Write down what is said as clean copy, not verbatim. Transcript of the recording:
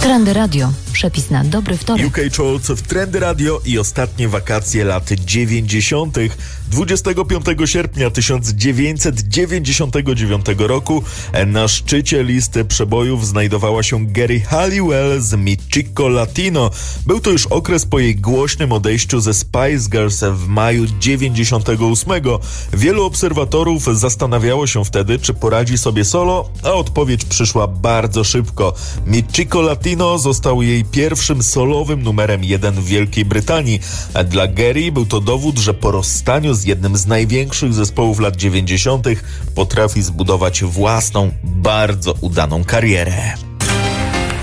Trendy Radio. Przepis na dobry wtorek. UK Charts w Trendy Radio i ostatnie wakacje lat 90. 25 sierpnia 1999 roku na szczycie listy przebojów znajdowała się Geri Halliwell z Mi Chico Latino. Był to już okres po jej głośnym odejściu ze Spice Girls w maju 98. Wielu obserwatorów zastanawiało się wtedy, czy poradzi sobie solo, a odpowiedź przyszła bardzo szybko. Mi Chico Latino został jej pierwszym solowym numerem 1 w Wielkiej Brytanii. Dla Geri był to dowód, że po rozstaniu z jednym z największych zespołów lat 90. potrafi zbudować własną, bardzo udaną karierę.